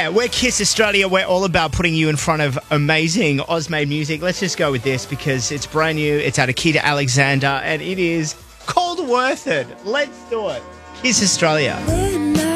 Yeah, we're Kiss Australia. We're all about putting you in front of amazing Oz-made music. Let's just go with this because it's brand new. It's out of Kita Alexander, and it is called Worth It. Let's do it. Kiss Australia.